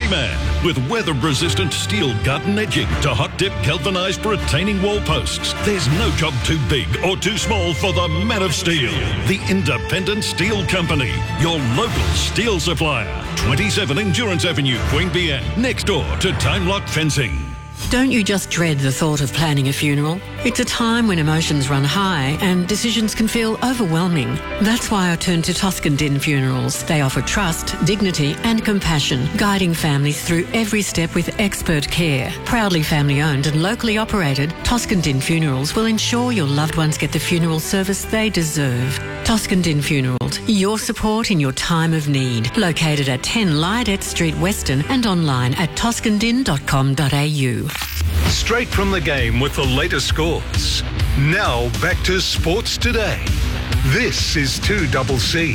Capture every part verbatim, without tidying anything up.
Handyman, with weather-resistant steel garden edging to hot-dip galvanised retaining wall posts. There's no job too big or too small for the man of steel. The Independent Steel Company, your local steel supplier. twenty-seven Endurance Avenue, Queanbeyan, next door to Time Lock Fencing. Don't you just dread the thought of planning a funeral? It's a time when emotions run high and decisions can feel overwhelming. That's why I turned to Toscan Din Funerals. They offer trust, dignity and compassion, guiding families through every step with expert care. Proudly family owned and locally operated, Toscan Din Funerals will ensure your loved ones get the funeral service they deserve. Toscan Din Funerals, your support in your time of need. Located at ten Lydet Street, Weston, and online at toscan din dot com dot a u. Straight from the game with the latest scores. Now back to Sports Today. This is two C C.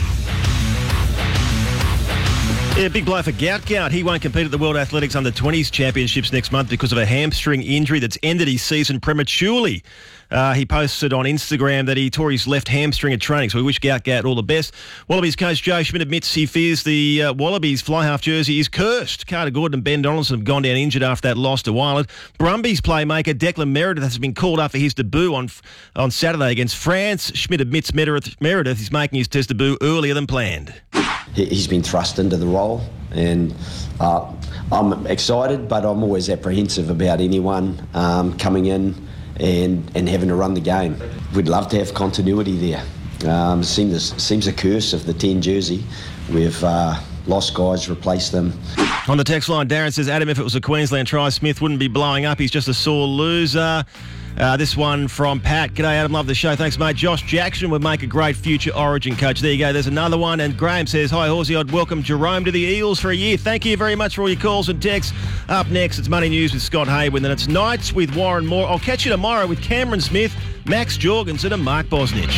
Yeah, big blow for Gout Gout. He won't compete at the World Athletics Under twenties Championships next month because of a hamstring injury that's ended his season prematurely. Uh, he posted on Instagram that he tore his left hamstring at training, so we wish Gout Gout all the best. Wallabies coach Joe Schmidt admits he fears the uh, Wallabies fly-half jersey is cursed. Carter Gordon and Ben Donaldson have gone down injured after that loss to Ireland. Brumbies playmaker Declan Meredith has been called up for his debut on on Saturday against France. Schmidt admits Meredith, Meredith is making his test debut earlier than planned. He's been thrust into the role, and uh, I'm excited, but I'm always apprehensive about anyone um, coming in and, and having to run the game. We'd love to have continuity there. Um, it seems, seems a curse of the ten jersey. We've uh, lost guys, replaced them. On the text line, Darren says, Adam, if it was a Queensland try, Smith wouldn't be blowing up. He's just a sore loser. Uh, this one from Pat. G'day, Adam. Love the show. Thanks, mate. Josh Jackson would make a great future Origin coach. There you go. There's another one. And Graham says, hi, Horsey. I'd welcome Jerome to the Eagles for a year. Thank you very much for all your calls and texts. Up next, it's Money News with Scott Hayward. Then it's Nights with Warren Moore. I'll catch you tomorrow with Cameron Smith, Max Jorgensen and Mark Bosnich.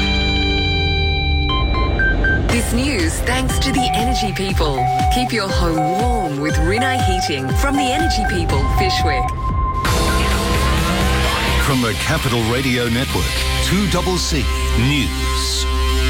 This news thanks to the Energy People. Keep your home warm with Rinnai Heating from the Energy People, Fishwick. From the Capital Radio Network, two C C News.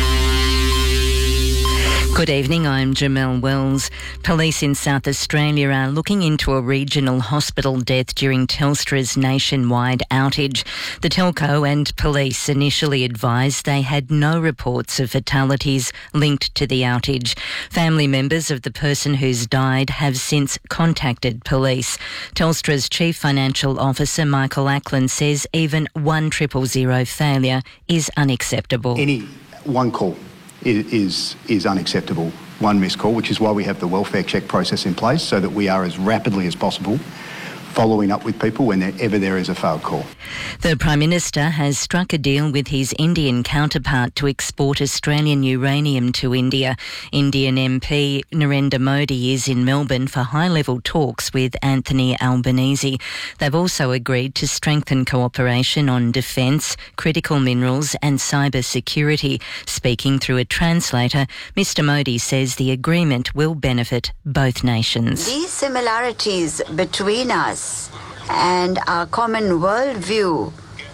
Good evening, I'm Jamelle Wells. Police in South Australia are looking into a regional hospital death during Telstra's nationwide outage. The telco and police initially advised they had no reports of fatalities linked to the outage. Family members of the person who's died have since contacted police. Telstra's Chief Financial Officer Michael Ackland says even one triple zero failure is unacceptable. Any one call is is unacceptable, one missed call, which is why we have the welfare check process in place so that we are as rapidly as possible following up with people whenever there is a failed call. The Prime Minister has struck a deal with his Indian counterpart to export Australian uranium to India. Indian M P Narendra Modi is in Melbourne for high-level talks with Anthony Albanese. They've also agreed to strengthen cooperation on defence, critical minerals and cyber security. Speaking through a translator, Mister Modi says the agreement will benefit both nations. These similarities between us and our common worldview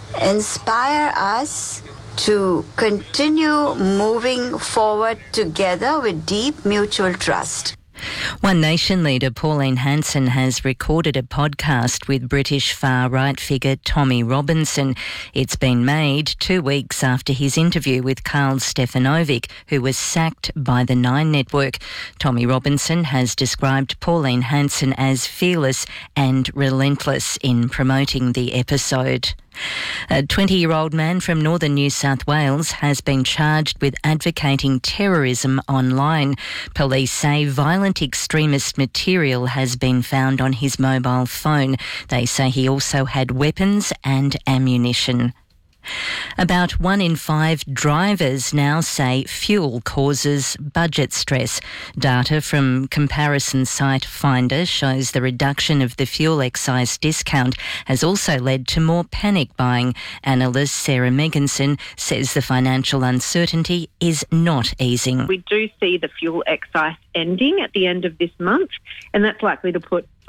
inspire us to continue moving forward together with deep mutual trust. One Nation leader Pauline Hanson has recorded a podcast with British far-right figure Tommy Robinson. It's been made two weeks after his interview with Karl Stefanovic, who was sacked by the Nine Network. Tommy Robinson has described Pauline Hanson as fearless and relentless in promoting the episode. A twenty-year-old man from northern New South Wales has been charged with advocating terrorism online. Police say violent extremist material has been found on his mobile phone. They say he also had weapons and ammunition. About one in five drivers now say fuel causes budget stress. Data from comparison site Finder shows the reduction of the fuel excise discount has also led to more panic buying. Analyst Sarah Megginson says the financial uncertainty is not easing. We do see the fuel excise ending at the end of this month, and that's likely to put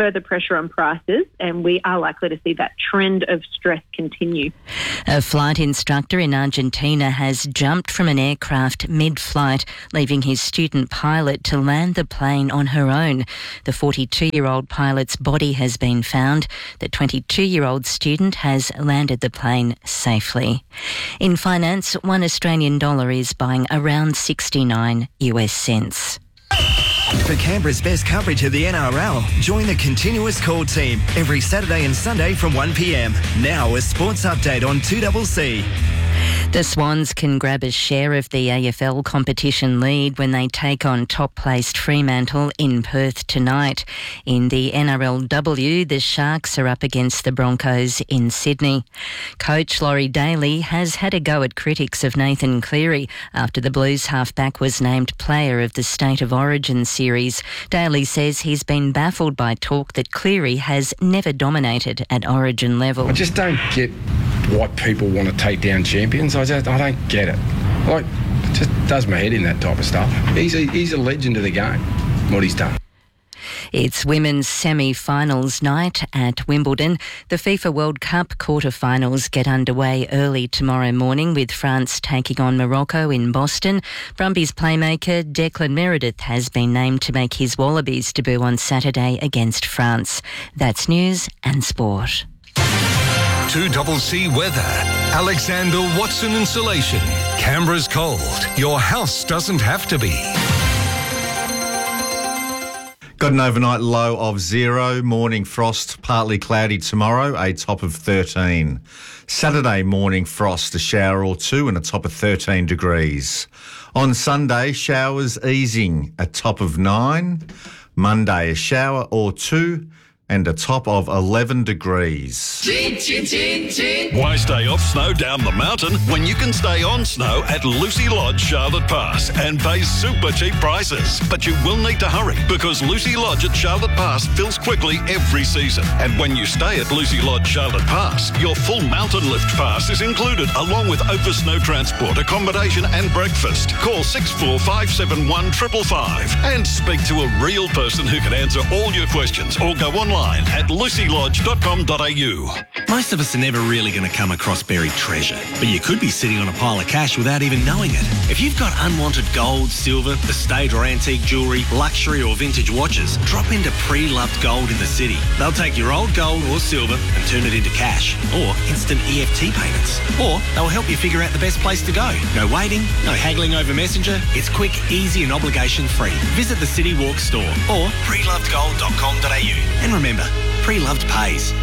further pressure on prices, and we are likely to see that trend of stress continue. A flight instructor in Argentina has jumped from an aircraft mid-flight, leaving his student pilot to land the plane on her own. The forty-two-year-old pilot's body has been found. The twenty-two-year-old student has landed the plane safely. In finance, one Australian dollar is buying around sixty-nine US cents. For Canberra's best coverage of the N R L, join the Continuous Call team every Saturday and Sunday from one p m. Now a sports update on two C C. The Swans can grab a share of the A F L competition lead when they take on top-placed Fremantle in Perth tonight. In the N R L W, the Sharks are up against the Broncos in Sydney. Coach Laurie Daly has had a go at critics of Nathan Cleary after the Blues halfback was named Player of the State of Origin series. Daly says he's been baffled by talk that Cleary has never dominated at Origin level. I just don't get why people want to take down champions. I just I don't get it. Like, it just does my head in, that type of stuff. He's a, he's a legend of the game, what he's done. It's women's semi-finals night at Wimbledon. The FIFA World Cup quarter-finals get underway early tomorrow morning with France taking on Morocco in Boston. Brumbies playmaker Declan Meredith has been named to make his Wallabies debut on Saturday against France. That's news and sport. two C C weather. Alexander Watson Insulation. Canberra's cold. Your house doesn't have to be. Got an overnight low of zero. Morning frost, partly cloudy tomorrow, a top of thirteen. Saturday morning frost, a shower or two and a top of thirteen degrees. On Sunday, showers easing, a top of nine. Monday, a shower or two and a top of eleven degrees. Chin, chin, chin, chin. Why stay off snow down the mountain when you can stay on snow at Lucy Lodge, Charlotte Pass and pay super cheap prices? But you will need to hurry because Lucy Lodge at Charlotte Pass fills quickly every season. And when you stay at Lucy Lodge, Charlotte Pass, your full mountain lift pass is included along with over snow transport, accommodation and breakfast. Call six four five seven one five five five and speak to a real person who can answer all your questions or go online at lucy lodge dot com dot a u. Most of us are never really going to come across buried treasure, but you could be sitting on a pile of cash without even knowing it. If you've got unwanted gold, silver, estate or antique jewellery, luxury or vintage watches, drop into Pre-Loved Gold in the city. They'll take your old gold or silver and turn it into cash or instant E F T payments. Or they'll help you figure out the best place to go. No waiting, no haggling over Messenger. It's quick, easy and obligation free. Visit the City Walk store or pre loved gold dot com dot a u. And remember, Pre-Loved pays.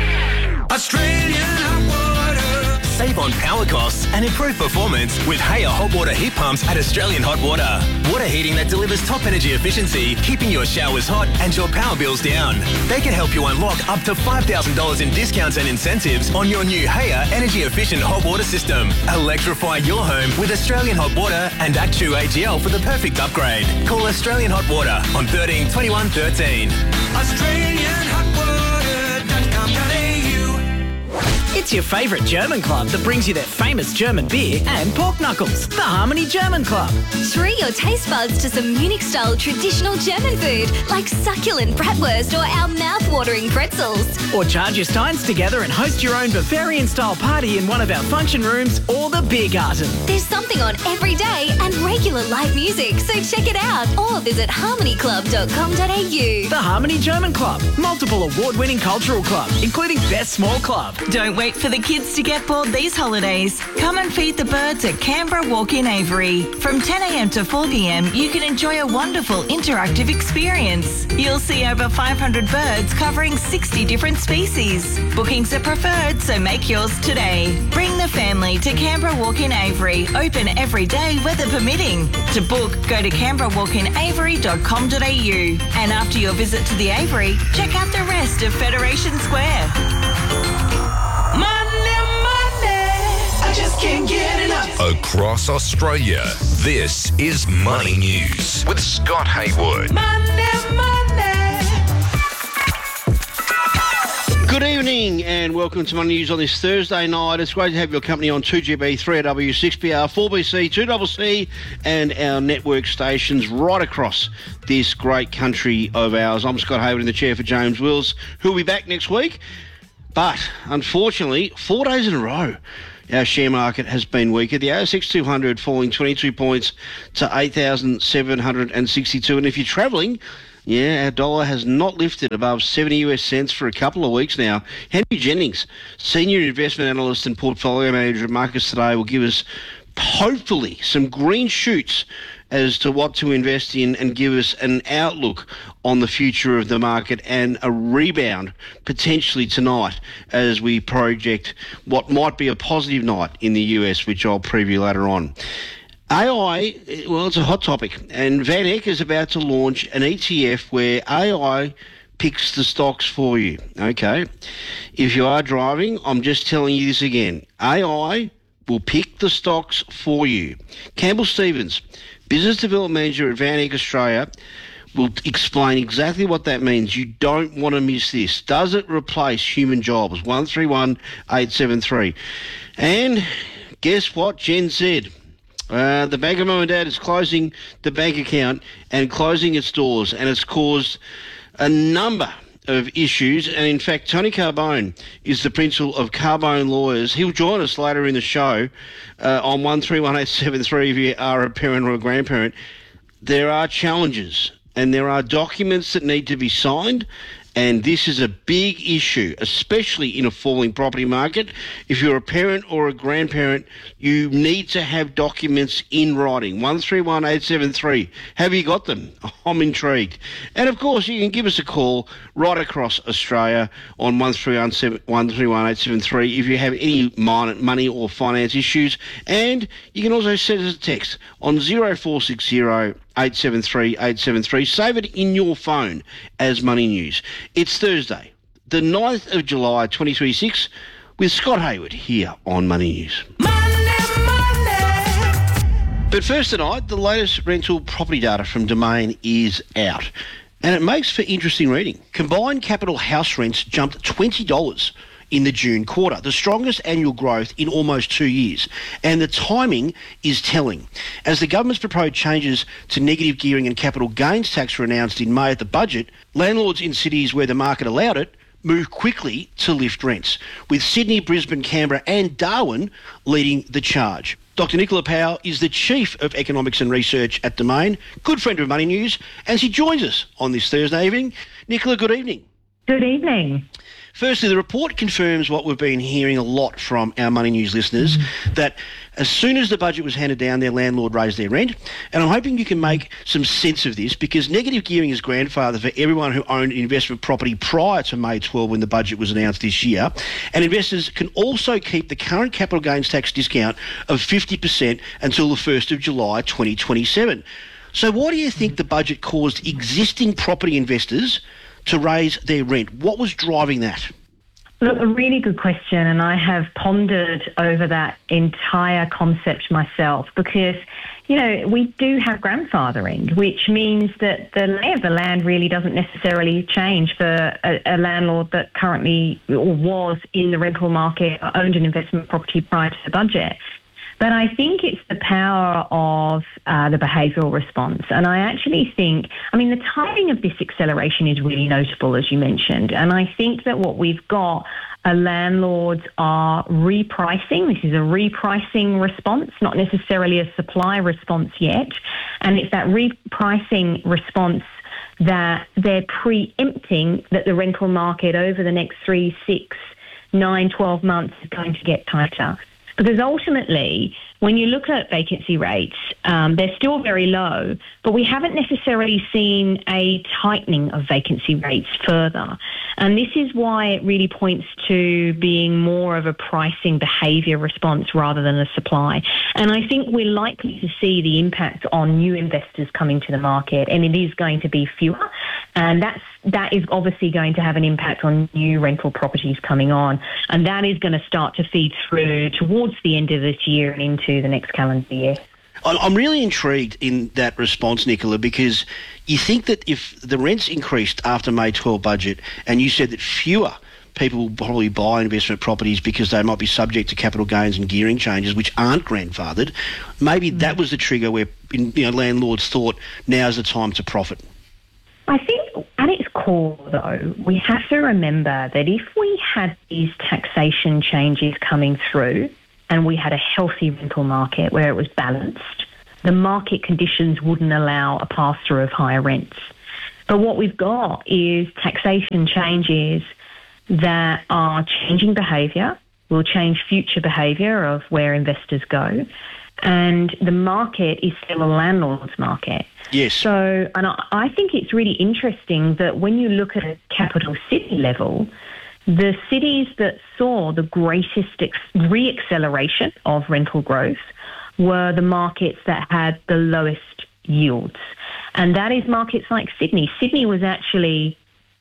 Australian hot water. Save on power costs and improve performance with Haier hot water heat pumps at Australian Hot Water. Water heating that delivers top energy efficiency, keeping your showers hot and your power bills down. They can help you unlock up to five thousand dollars in discounts and incentives on your new Haier energy efficient hot water system. Electrify your home with Australian Hot Water and Actu A G L for the perfect upgrade. Call Australian Hot Water on thirteen twenty-one thirteen. Australian hot water dot com dot a u. It's your favourite German club that brings you their famous German beer and pork knuckles, the Harmony German Club. Treat your taste buds to some Munich-style traditional German food like succulent bratwurst or our mouth-watering pretzels. Or charge your steins together and host your own Bavarian-style party in one of our function rooms or the beer garden. There's something on every day and regular live music, so check it out or visit harmony club dot com dot a u. The Harmony German Club, multiple award-winning cultural club, including Best Small Club. Don't wait for the kids to get bored these holidays. Come and feed the birds at Canberra Walk in Avery. From ten a m to four p m, you can enjoy a wonderful interactive experience. You'll see over five hundred birds covering sixty different species. Bookings are preferred, so make yours today. Bring the family to Canberra Walk in Avery, open every day, weather permitting. To book, go to canberra walk in avery dot com dot a u. And after your visit to the Avery, check out the rest of Federation Square. I just can't get enough. Across Australia, this is Money News with Scott Haywood. Monday, Monday. Good evening. morning and welcome to Money News on this Thursday night. It's great to have your company on two G B, three R W, six B R, four B C, two C C and our network stations right across this great country of ours. I'm Scott Hayward in the chair for James Wills, who will be back next week. But unfortunately, four days in a row, our share market has been weaker. The A S X two hundred falling twenty-two points to eight thousand seven hundred sixty-two. And if you're travelling, yeah, our dollar has not lifted above seventy US cents for a couple of weeks now. Henry Jennings, Senior Investment Analyst and Portfolio Manager at Marcus Today, will give us, hopefully, some green shoots as to what to invest in and give us an outlook on the future of the market and a rebound potentially tonight as we project what might be a positive night in the U S, which I'll preview later on. A I, well, it's a hot topic, and Van Eck is about to launch an E T F where A I picks the stocks for you, okay? If you are driving, I'm just telling you this again. A I will pick the stocks for you. Campbell Stevens, Business Development Manager at Van Eck Australia, will explain exactly what that means. You don't want to miss this. Does it replace human jobs? one three one eight seven three. And guess what Jen said? Uh, the Bank of Mum and Dad is closing the bank account and closing its doors, and it's caused a number of issues. And in fact, Tony Carbone is the principal of Carbone Lawyers. He'll join us later in the show uh, on one three one eight seven three if you are a parent or a grandparent. There are challenges and there are documents that need to be signed. And this is a big issue, especially in a falling property market. If you're a parent or a grandparent, you need to have documents in writing. one three one eight seven three. Have you got them? I'm intrigued. And, of course, you can give us a call right across Australia on one three one eight seven three if you have any money or finance issues. And you can also send us a text on zero four six zero eight seven three eight seven three. Save it in your phone as Money News. It's Thursday, the ninth of July, twenty twenty-six, with Scott Hayward here on Money News. Money, money. But first tonight, the latest rental property data from Domain is out, and it makes for interesting reading. Combined capital house rents jumped twenty dollars in the June quarter, the strongest annual growth in almost two years. And the timing is telling. As the government's proposed changes to negative gearing and capital gains tax were announced in May at the budget, landlords in cities where the market allowed it moved quickly to lift rents, with Sydney, Brisbane, Canberra and Darwin leading the charge. Doctor Nicola Powell is the Chief of Economics and Research at Domain, good friend of Money News, and she joins us on this Thursday evening. Nicola, good evening. Good evening. Firstly, the report confirms what we've been hearing a lot from our Money News listeners, mm. that as soon as the budget was handed down, their landlord raised their rent. And I'm hoping you can make some sense of this, because negative gearing is grandfather for everyone who owned investment property prior to May twelfth when the budget was announced this year. And investors can also keep the current capital gains tax discount of fifty percent until the first of July twenty twenty-seven. So why do you think the budget caused existing property investors to raise their rent? What was driving that? Look, a really good question, and I have pondered over that entire concept myself, because, you know, we do have grandfathering, which means that the lay of the land really doesn't necessarily change for a, a landlord that currently or was in the rental market, owned an investment property prior to the budget. But I think it's the power of uh, the behavioural response. And I actually think, I mean, the timing of this acceleration is really notable, as you mentioned. And I think that what we've got are landlords are repricing. This is a repricing response, not necessarily a supply response yet. And it's that repricing response that they're preempting that the rental market over the next three, six, nine, twelve months is going to get tighter. Because ultimately, when you look at vacancy rates, um, they're still very low, but we haven't necessarily seen a tightening of vacancy rates further. And this is why it really points to being more of a pricing behaviour response rather than a supply. And I think we're likely to see the impact on new investors coming to the market, and it is going to be fewer. And that's that is obviously going to have an impact on new rental properties coming on. And that is going to start to feed through towards the end of this year and into the next calendar year. I'm really intrigued in that response, Nicola, because you think that if the rents increased after May twelfth budget, and you said that fewer people will probably buy investment properties because they might be subject to capital gains and gearing changes, which aren't grandfathered. Maybe that was the trigger where you know, landlords thought now's the time to profit. I think at its core, though, we have to remember that if we had these taxation changes coming through and we had a healthy rental market where it was balanced, the market conditions wouldn't allow a pass-through of higher rents. But what we've got is taxation changes that are changing behaviour, will change future behaviour of where investors go, and the market is still a landlord's market. Yes. So, and I, I think it's really interesting that when you look at a capital city level, the cities that saw the greatest ex- re-acceleration of rental growth were the markets that had the lowest yields. And that is markets like Sydney. Sydney was actually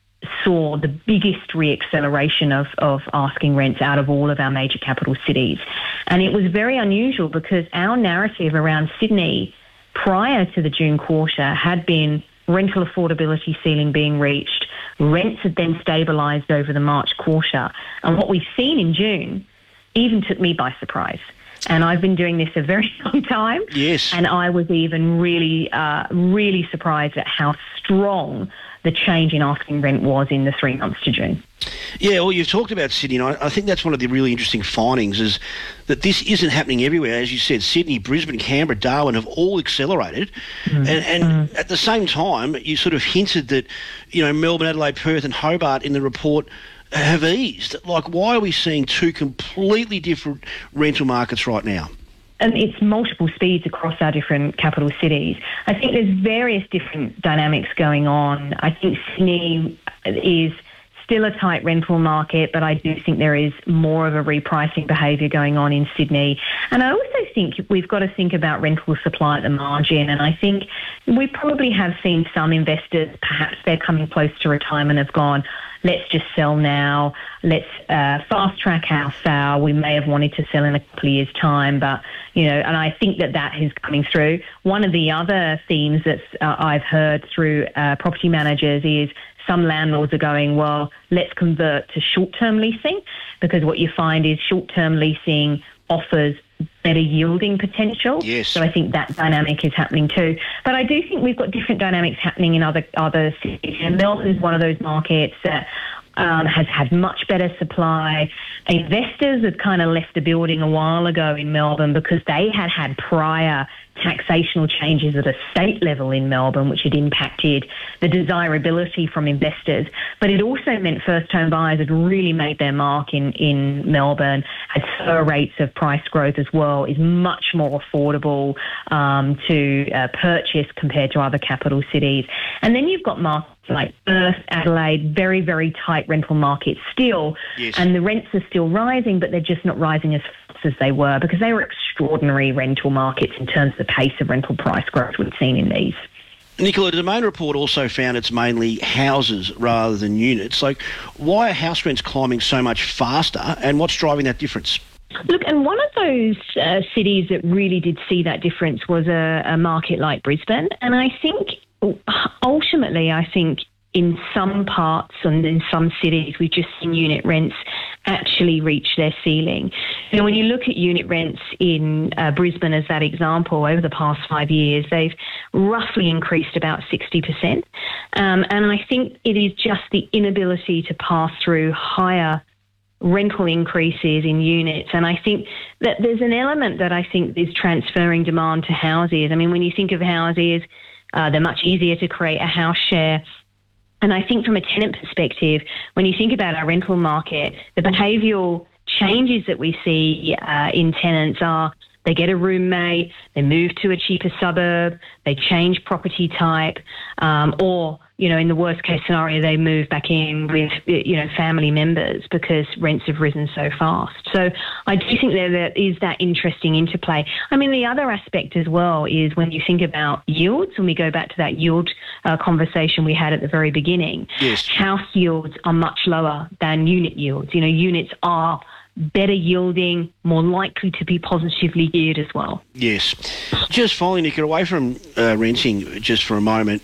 saw the biggest re-acceleration of, of asking rents out of all of our major capital cities. And it was very unusual because our narrative around Sydney prior to the June quarter had been rental affordability ceiling being reached. Rents had then stabilised over the March quarter. And what we've seen in June even took me by surprise. And I've been doing this a very long time. Yes. And I was even really, uh, really surprised at how strong the change in asking rent was in the three months to June. Yeah, well, you've talked about Sydney, and I, I think that's one of the really interesting findings is that this isn't happening everywhere. As you said, Sydney, Brisbane, Canberra, Darwin have all accelerated. Mm. And, and mm. at the same time, you sort of hinted that, you know, Melbourne, Adelaide, Perth and Hobart in the report have eased. Like, why are we seeing two completely different rental markets right now? And it's multiple speeds across our different capital cities. I think there's various different dynamics going on. I think Sydney is still a tight rental market, but I do think there is more of a repricing behaviour going on in Sydney. And I also think we've got to think about rental supply at the margin. And I think we probably have seen some investors, perhaps they're coming close to retirement, have gone, let's just sell now, let's uh, fast-track our sale. We may have wanted to sell in a couple of years' time, but, you know, and I think that that is coming through. One of the other themes that uh, I've heard through uh, property managers is some landlords are going, well, let's convert to short-term leasing, because what you find is short-term leasing offers better yielding potential. Yes. So I think that dynamic is happening too. But I do think we've got different dynamics happening in other other cities. And Melbourne is one of those markets that um, has had much better supply. Investors had kind of left the building a while ago in Melbourne because they had had prior taxational changes at a state level in Melbourne, which had impacted the desirability from investors. But it also meant first home buyers had really made their mark in, in Melbourne, had slower rates of price growth as well, is much more affordable um, to uh, purchase compared to other capital cities. And then you've got markets like Perth, Adelaide, very, very tight rental markets still. Yes. And the rents are still rising, but they're just not rising as fast as they were because they were extraordinary rental markets in terms of the pace of rental price growth we've seen in these. Nicola, the Domain report also found it's mainly houses rather than units. Like, why are house rents climbing so much faster and what's driving that difference? Look, and one of those uh, cities that really did see that difference was a, a market like Brisbane. And I think ultimately, I think in some parts and in some cities, we've just seen unit rents actually reach their ceiling. You know, when you look at unit rents in uh, Brisbane as that example, over the past five years, they've roughly increased about sixty percent. Um, and I think it is just the inability to pass through higher rental increases in units. And I think that there's an element that I think is transferring demand to houses. I mean, when you think of houses, uh, they're much easier to create a house share. And I think from a tenant perspective, when you think about our rental market, the behavioural changes that we see uh, in tenants are they get a roommate, they move to a cheaper suburb, they change property type, um, or, you know, in the worst case scenario, they move back in with, you know, family members because rents have risen so fast. So I do think there, there is that interesting interplay. I mean, the other aspect as well is when you think about yields, and we go back to that yield uh, conversation we had at the very beginning, yes. House yields are much lower than unit yields. You know, units are better yielding, more likely to be positively geared as well. Yes. Just finally, Nick, away from uh, renting just for a moment,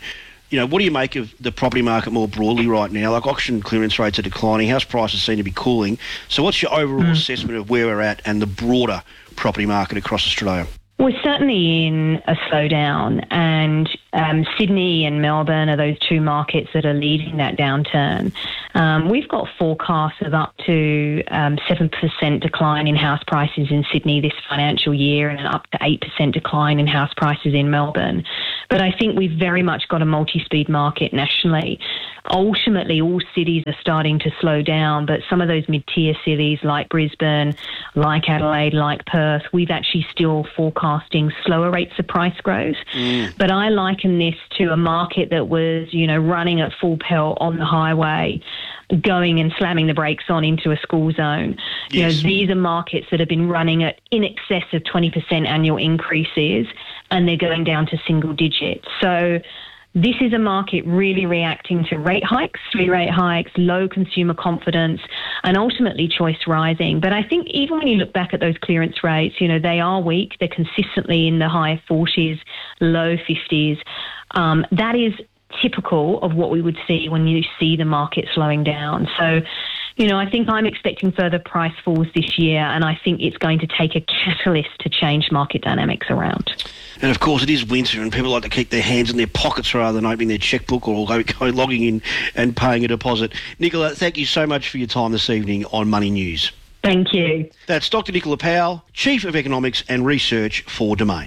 you know, what do you make of the property market more broadly right now? Like auction clearance rates are declining, house prices seem to be cooling. So what's your overall mm. assessment of where we're at and the broader property market across Australia? We're certainly in a slowdown, and um, Sydney and Melbourne are those two markets that are leading that downturn. Um, we've got forecasts of up to um, seven percent decline in house prices in Sydney this financial year and an up to eight percent decline in house prices in Melbourne. But I think we've very much got a multi-speed market nationally. Ultimately, all cities are starting to slow down, but some of those mid-tier cities like Brisbane, like Adelaide, like Perth, we've actually still forecasting slower rates of price growth. Mm. But I liken this to a market that was, you know, running at full pelt on the highway, going and slamming the brakes on into a school zone. Yes. You know, these are markets that have been running at in excess of twenty percent annual increases, and they're going down to single digits. So this is a market really reacting to rate hikes, three rate hikes, low consumer confidence, and ultimately choice rising. But I think even when you look back at those clearance rates, you know, they are weak. They're consistently in the high forties, low fifties. Um, that is typical of what we would see when you see the market slowing down. So, you know, I think I'm expecting further price falls this year, and I think it's going to take a catalyst to change market dynamics around. And of course, it is winter, and people like to keep their hands in their pockets rather than opening their checkbook or go, go logging in and paying a deposit. Nicola, thank you so much for your time this evening on Money News. Thank you. That's Doctor Nicola Powell, Chief of Economics and Research for Domain.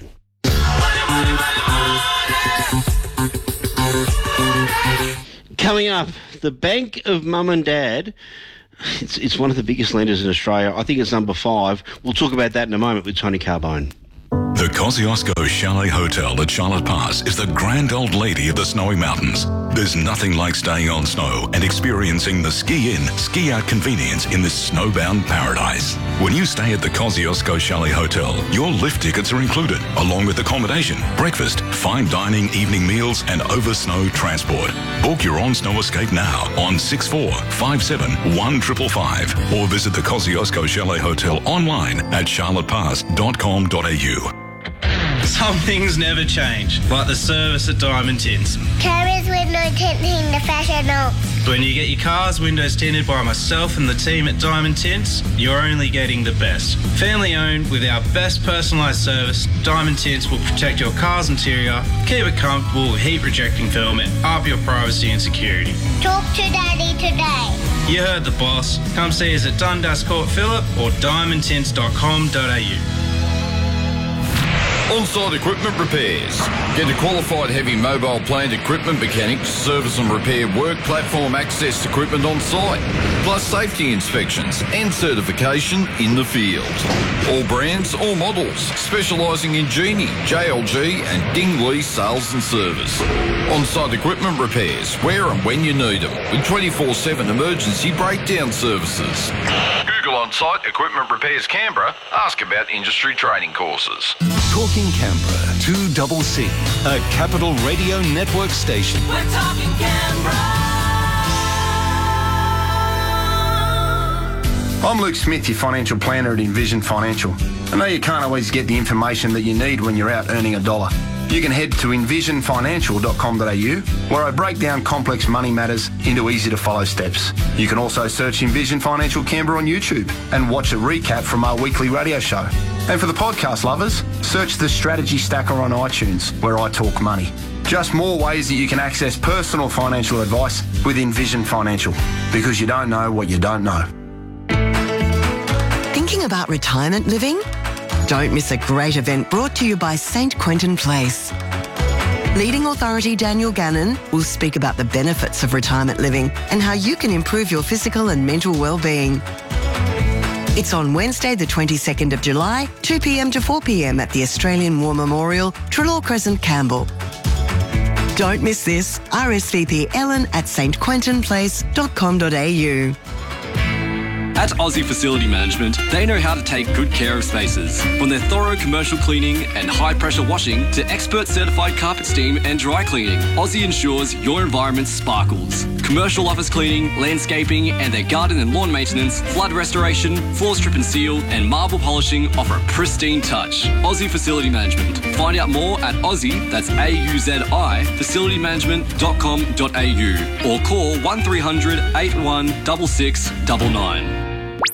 Coming up, the Bank of Mum and Dad. It's, it's one of the biggest lenders in Australia. I think it's number five. We'll talk about that in a moment with Tony Carbone. The Kosciuszko Chalet Hotel at Charlotte Pass is the grand old lady of the snowy mountains. There's nothing like staying on snow and experiencing the ski-in, ski-out convenience in this snowbound paradise. When you stay at the Kosciuszko Chalet Hotel, your lift tickets are included, along with accommodation, breakfast, fine dining, evening meals, and over-snow transport. Book your on-snow escape now on six four five seven one five five five or visit the Kosciuszko Chalet Hotel online at charlotte pass dot com dot a u. Some things never change, like the service at Diamond Tints. Carers window tinting the professional. When you get your car's windows tinted by myself and the team at Diamond Tints, you're only getting the best. Family owned with our best personalised service, Diamond Tints will protect your car's interior, keep it comfortable with heat rejecting film and up your privacy and security. Talk to Daddy today. You heard the boss. Come see us at Dundas Court Phillip or diamond tints dot com dot a u. On-site equipment repairs. Get a qualified heavy mobile plant equipment mechanic to service and repair work platform access equipment on site, plus safety inspections and certification in the field. All brands, all models, specialising in Genie, J L G and Ding Lee sales and service. On-site equipment repairs, where and when you need them, with twenty-four seven emergency breakdown services. Google On-site Equipment Repairs Canberra. Ask about industry training courses. Talking Canberra, two double C, a Capital Radio Network station. We're talking Canberra. I'm Luke Smith, your financial planner at Envision Financial. I know you can't always get the information that you need when you're out earning a dollar. You can head to envision financial dot com dot a u, where I break down complex money matters into easy-to-follow steps. You can also search Envision Financial Canberra on YouTube and watch a recap from our weekly radio show. And for the podcast lovers, search the Strategy Stacker on iTunes, where I talk money. Just more ways that you can access personal financial advice with Envision Financial, because you don't know what you don't know. Thinking about retirement living? Don't miss a great event brought to you by Saint Quentin Place. Leading authority Daniel Gannon will speak about the benefits of retirement living and how you can improve your physical and mental well-being. It's on Wednesday, the twenty-second of July, two p m to four p m at the Australian War Memorial, Trelaw Crescent, Campbell. Don't miss this. R S V P Ellen at s t quentin place dot com dot a u. At Aussie Facility Management, they know how to take good care of spaces. From their thorough commercial cleaning and high-pressure washing to expert-certified carpet steam and dry cleaning, Aussie ensures your environment sparkles. Commercial office cleaning, landscaping, and their garden and lawn maintenance, flood restoration, floor strip and seal, and marble polishing offer a pristine touch. Aussie Facility Management. Find out more at Aussie, that's A U Z I, facility management dot com dot a u or call one three hundred eight one six six nine nine.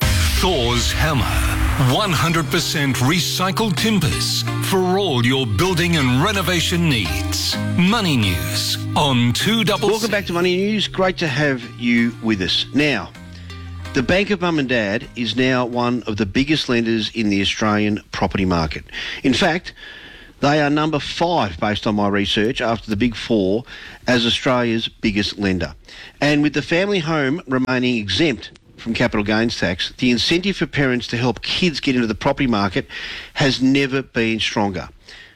Thor's Hammer. one hundred percent recycled timbers for all your building and renovation needs. Money News on two double. Welcome back to Money News. Great to have you with us. Now, the Bank of Mum and Dad is now one of the biggest lenders in the Australian property market. In fact, they are number five, based on my research, after the Big Four, as Australia's biggest lender. And with the family home remaining exempt from capital gains tax, the incentive for parents to help kids get into the property market has never been stronger.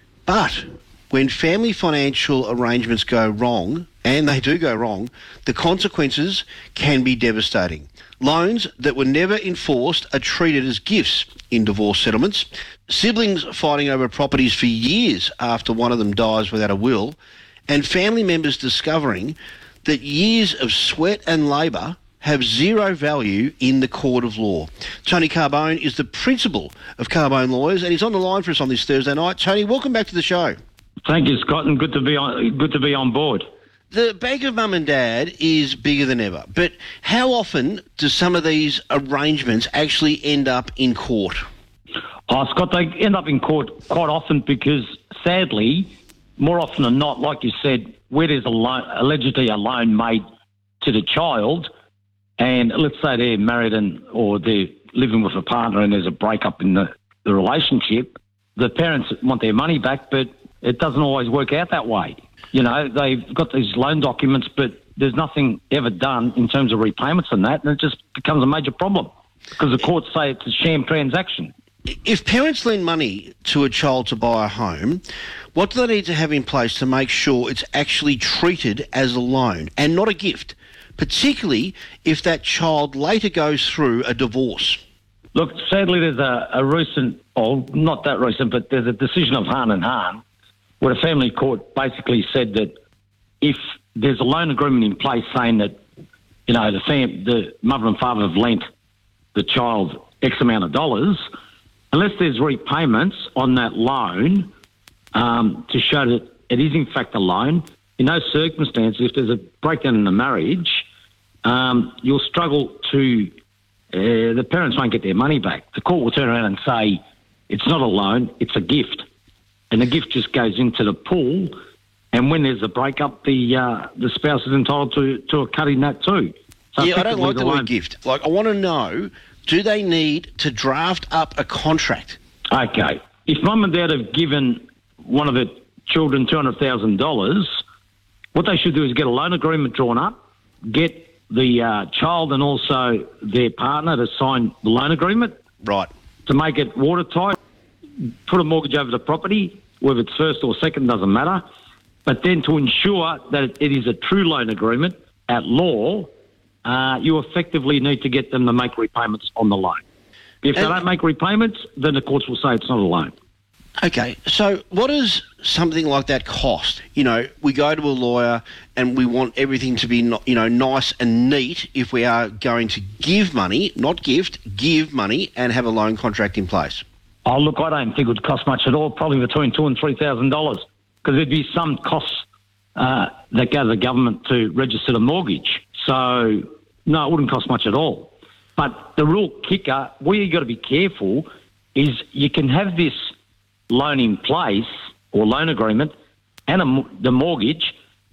But when family financial arrangements go wrong, and they do go wrong, the consequences can be devastating. Loans that were never enforced are treated as gifts in divorce settlements. Siblings fighting over properties for years after one of them dies without a will, and family members discovering that years of sweat and labour have zero value in the court of law. Tony Carbone is the principal of Carbone Lawyers, and he's on the line for us on this Thursday night. Tony, welcome back to the show. Thank you, Scott, and good to be on. Good to be on board. The Bank of Mum and Dad is bigger than ever, but how often do some of these arrangements actually end up in court? Oh, Scott, they end up in court quite often because, sadly, more often than not, like you said, where there's a loan, allegedly a loan made to the child, and let's say they're married and or they're living with a partner and there's a breakup in the, the relationship, the parents want their money back, but it doesn't always work out that way. You know, they've got these loan documents, but there's nothing ever done in terms of repayments and that, and it just becomes a major problem because the courts say it's a sham transaction. If parents lend money to a child to buy a home, what do they need to have in place to make sure it's actually treated as a loan and not a gift, particularly if that child later goes through a divorce? Look, sadly, there's a, a recent, or not that recent, but there's a decision of Hahn and Hahn where a family court basically said that if there's a loan agreement in place saying that, you know, the fam- the mother and father have lent the child X amount of dollars, unless there's repayments on that loan um, to show that it is in fact a loan, in those circumstances, if there's a breakdown in the marriage, um, you'll struggle to, uh, the parents won't get their money back. The court will turn around and say, it's not a loan, it's a gift. And the gift just goes into the pool, and when there's a breakup, the uh, the spouse is entitled to, to a cut in that too. So yeah, I don't like the loan- word gift. Like, I want to know, do they need to draft up a contract? Okay. If mum and dad have given one of the children two hundred thousand dollars, what they should do is get a loan agreement drawn up, get the uh, child and also their partner to sign the loan agreement. Right. To make it watertight, put a mortgage over the property, whether it's first or second, doesn't matter. But then to ensure that it is a true loan agreement at law, uh, you effectively need to get them to make repayments on the loan. If they don't make repayments, then the courts will say it's not a loan. Okay, so what does something like that cost? You know, we go to a lawyer and we want everything to be, you know, nice and neat if we are going to give money, not gift, give money and have a loan contract in place. Oh, look, I don't think it would cost much at all, probably between two and three thousand dollars, because there'd be some costs uh, that go to the government to register the mortgage. So, no, it wouldn't cost much at all. But the real kicker, where you've got to be careful, is you can have this loan in place or loan agreement and a, the mortgage,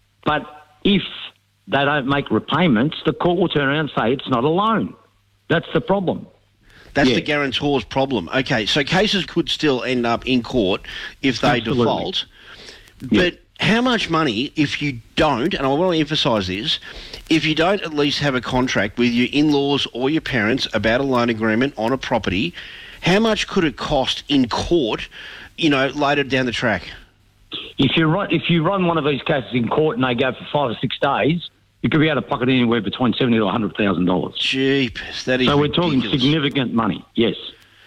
but if they don't make repayments, the court will turn around and say it's not a loan. That's the problem. That's Yeah. the guarantor's problem. Okay, so cases could still end up in court if they Absolutely. default. But how much money, if you don't, and I want to emphasise this, if you don't at least have a contract with your in-laws or your parents about a loan agreement on a property, how much could it cost in court, you know, later down the track? If you run, if you run one of these cases in court and they go for five or six days, you could be out of pocket anywhere between seventy to one hundred thousand dollars. Jeepers, that is So we're ridiculous. talking significant money, yes.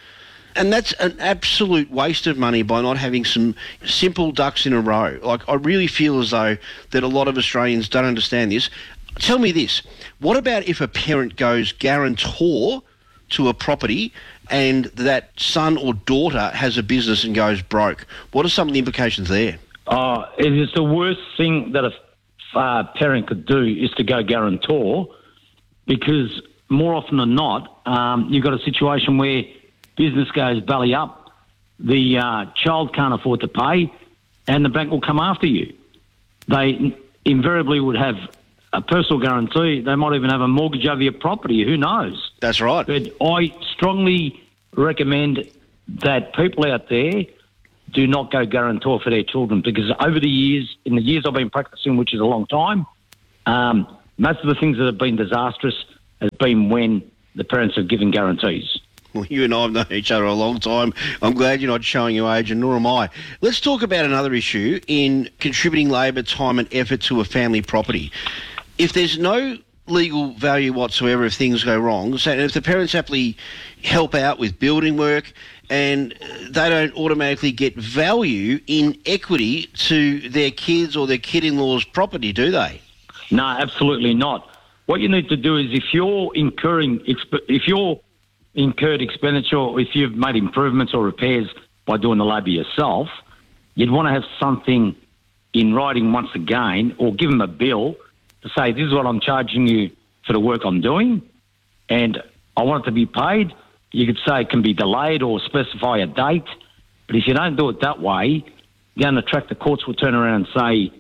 And that's an absolute waste of money by not having some simple ducks in a row. Like, I really feel as though that a lot of Australians don't understand this. Tell me this, what about if a parent goes guarantor to a property and that son or daughter has a business and goes broke? What are some of the implications there? Uh, it is the worst thing that a uh, parent could do is to go guarantor, because more often than not, um, you've got a situation where business goes belly up, the uh, child can't afford to pay, and the bank will come after you. They invariably would have a personal guarantee. They might even have a mortgage over your property. Who knows? That's right. But I strongly recommend that people out there do not go guarantor for their children, because over the years, in the years I've been practicing, which is a long time, um, most of the things that have been disastrous has been when the parents have given guarantees. Well, you and I have known each other a long time. I'm glad you're not showing your age, and nor am I. Let's talk about another issue in contributing labour, time and effort to a family property. If there's no legal value whatsoever if things go wrong, so if the parents happily help out with building work and they don't automatically get value in equity to their kids or their kid-in-law's property, do they? No, absolutely not. What you need to do is, if you're incurring, exp- if you're incurred expenditure, or if you've made improvements or repairs by doing the labour yourself, you'd want to have something in writing once again, or give them a bill to say, this is what I'm charging you for the work I'm doing, and I want it to be paid. You could say it can be delayed or specify a date, but if you don't do it that way, down the track the courts will turn around and say,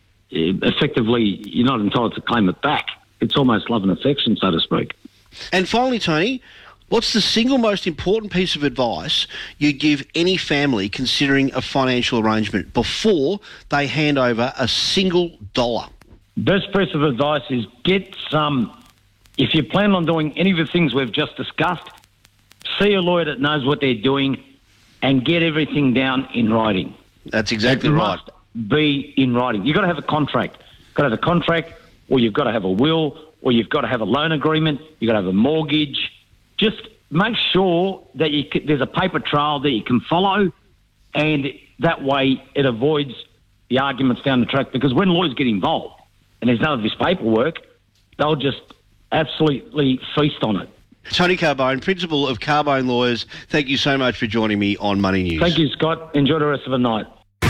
effectively, you're not entitled to claim it back. It's almost love and affection, so to speak. And finally, Tony, what's the single most important piece of advice you'd give any family considering a financial arrangement before they hand over a single dollar? Best piece of advice is get some, if you plan on doing any of the things we've just discussed, see a lawyer that knows what they're doing and get everything down in writing. That's exactly it right. Must be in writing. You've got to have a contract. You've got to have a contract, or you've got to have a will, or you've got to have a loan agreement, you've got to have a mortgage. Just make sure that you can, there's a paper trail that you can follow, and that way it avoids the arguments down the track, because when lawyers get involved and there's none of this paperwork, they'll just absolutely feast on it. Tony Carbone, Principal of Carbone Lawyers, thank you so much for joining me on Money News. Thank you, Scott. Enjoy the rest of the night.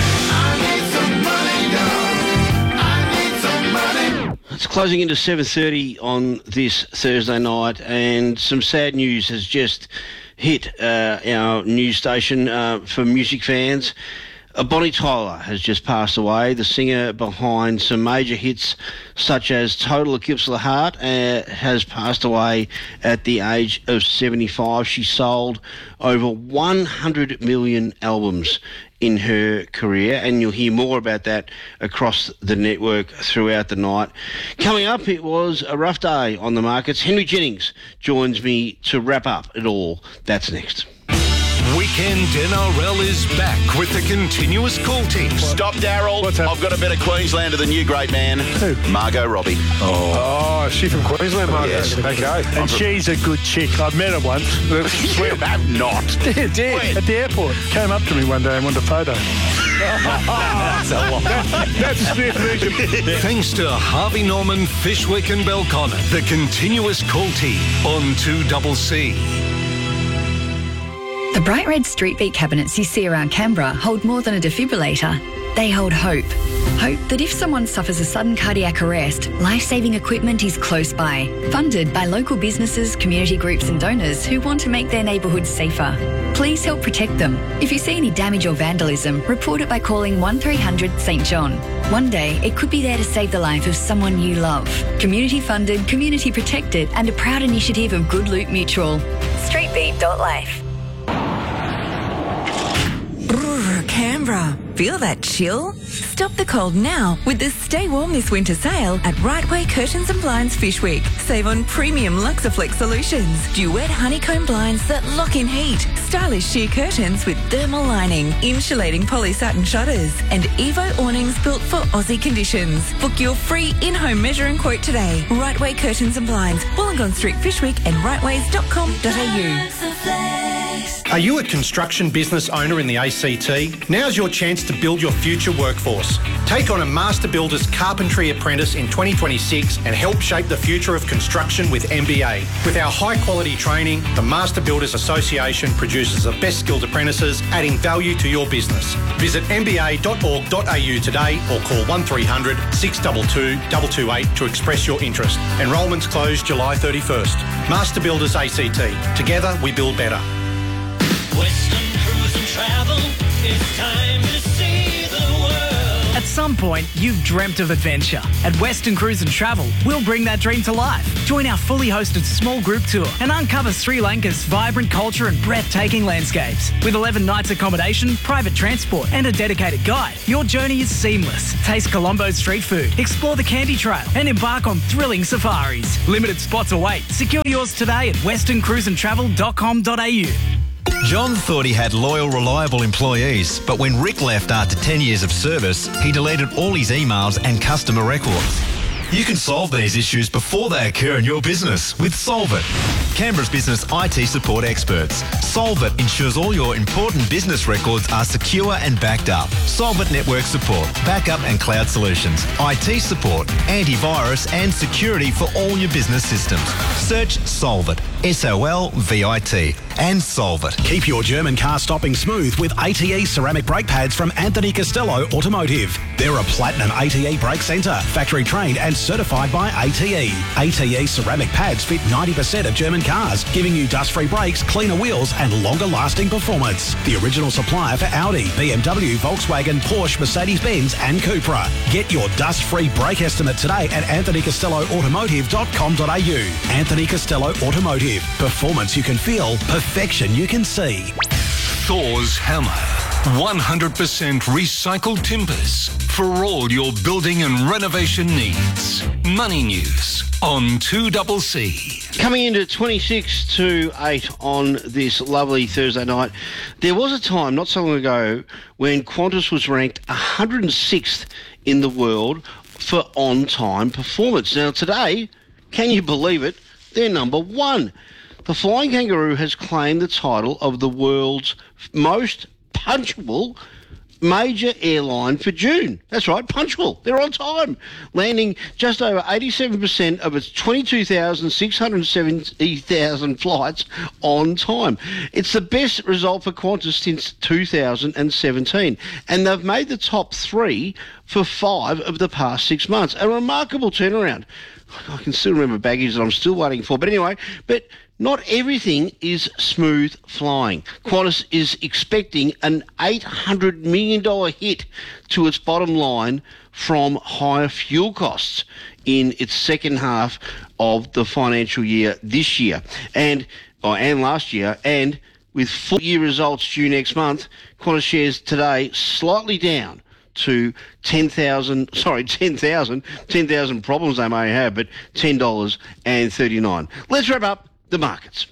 It's closing into seven thirty on this Thursday night, and some sad news has just hit uh, our news station uh, for music fans. Uh, Bonnie Tyler has just passed away, the singer behind some major hits such as Total Eclipse of the Heart, uh, has passed away at the age of seventy-five. She sold over one hundred million albums in her career, and you'll hear more about that across the network throughout the night. Coming up, it was a rough day on the markets. Henry Jennings joins me to wrap up it all. That's next. Weekend N R L is back with the continuous call team. Stop, Daryl. I've got a better Queenslander than you, great man. Who? Margot Robbie. Oh, is she from Queensland, Margot? Yes. Okay. And she's a good chick. I've met her once. You have not. Did, did. When? At the airport. Came up to me one day and wanted a photo. That's a lot. That, that's the definition. Thanks to Harvey Norman, Fishwick and Belconnen, the continuous call team on two C C. The bright red street beat cabinets you see around Canberra hold more than a defibrillator. They hold hope. Hope that if someone suffers a sudden cardiac arrest, life-saving equipment is close by. Funded by local businesses, community groups and donors who want to make their neighbourhoods safer. Please help protect them. If you see any damage or vandalism, report it by calling one three hundred St John. One day, it could be there to save the life of someone you love. Community funded, community protected and a proud initiative of Good Loot Mutual. street beat dot life. Canberra. Feel that chill? Stop the cold now with the Stay Warm This Winter sale at Right Way Curtains and Blinds Fish Week. Save on premium Luxaflex solutions, duet honeycomb blinds that lock in heat, stylish sheer curtains with thermal lining, insulating poly satin shutters, and Evo awnings built for Aussie conditions. Book your free in-home measure and quote today. Right Way Curtains and Blinds, Wollongong Street Fish Week and rightways dot com dot a u. Are you a construction business owner in the A C T? Now's your chance to build your future workforce. Take on a Master Builders Carpentry Apprentice in twenty twenty-six and help shape the future of construction with M B A. With our high-quality training, the Master Builders Association produces the best skilled apprentices, adding value to your business. Visit m b a dot org dot a u today or call one three hundred, six two two, two two eight to express your interest. Enrolments close July thirty-first. Master Builders A C T. Together we build better. Western Cruise and Travel, it's time to see the world. At some point, you've dreamt of adventure. At Western Cruise and Travel, we'll bring that dream to life. Join our fully hosted small group tour and uncover Sri Lanka's vibrant culture and breathtaking landscapes. With eleven nights accommodation, private transport and a dedicated guide, your journey is seamless. Taste Colombo's street food, explore the Candy Trail and embark on thrilling safaris. Limited spots await. Secure yours today at western cruise and travel dot com dot a u. John thought he had loyal, reliable employees, but when Rick left after ten years of service, he deleted all his emails and customer records. You can solve these issues before they occur in your business with Solvit, Canberra's business I T support experts. Solvit ensures all your important business records are secure and backed up. Solvit network support, backup and cloud solutions, I T support, antivirus and security for all your business systems. Search Solvit, S O L V I T, and Solvit. Keep your German car stopping smooth with A T E ceramic brake pads from Anthony Costello Automotive. They're a platinum A T E brake centre, factory trained and certified by A T E. A T E ceramic pads fit ninety percent of German cars, giving you dust-free brakes, cleaner wheels and longer-lasting performance. The original supplier for Audi, B M W, Volkswagen, Porsche, Mercedes-Benz and Cupra. Get your dust-free brake estimate today at anthony costello automotive dot com dot a u. Anthony Costello Automotive. Performance you can feel, perfection you can see. Thor's Hammer. one hundred percent recycled timbers for all your building and renovation needs. Money News on two C C. Coming into twenty-six to eight on this lovely Thursday night, there was a time not so long ago when Qantas was ranked one hundred sixth in the world for on-time performance. Now today, can you believe it, they're number one. The Flying Kangaroo has claimed the title of the world's most punctual major airline for June. That's right, punctual. They're on time, landing just over eighty-seven percent of its twenty-two thousand six hundred seventy thousand flights on time. It's the best result for Qantas since two thousand seventeen, and they've made the top three for five of the past six months. A remarkable turnaround. I can still remember baggage that I'm still waiting for. But anyway, but not everything is smooth flying. Qantas is expecting an eight hundred million dollars hit to its bottom line from higher fuel costs in its second half of the financial year this year and, oh, and last year. And with full year results due next month, Qantas shares today slightly down to ten thousand, sorry, ten thousand, ten thousand problems they may have, but ten dollars and thirty-nine cents. Let's wrap up the markets.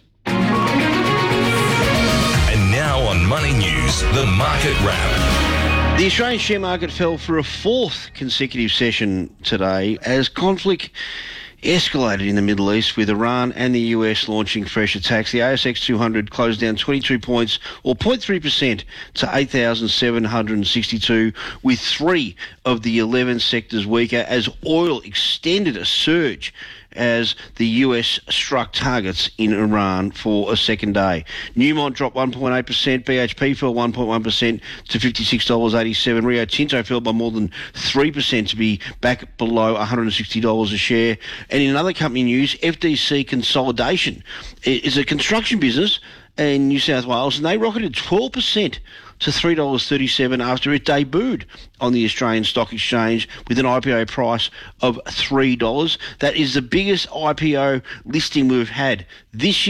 And now on Money News, the market wrap. The Australian share market fell for a fourth consecutive session today as conflict escalated in the Middle East, with Iran and the U S launching fresh attacks. The A S X two hundred closed down twenty-two points, or zero point three percent, to eight thousand seven hundred sixty-two, with three of the eleven sectors weaker as oil extended a surge as the U S struck targets in Iran for a second day. Newmont dropped one point eight percent, B H P fell one point one percent to fifty-six dollars eighty-seven, Rio Tinto fell by more than three percent to be back below one hundred sixty dollars a share. And in other company news, F D C Consolidation is a construction business in New South Wales, and they rocketed twelve percent to three dollars thirty-seven after it debuted on the Australian Stock Exchange with an I P O price of three dollars. That is the biggest I P O listing we've had this year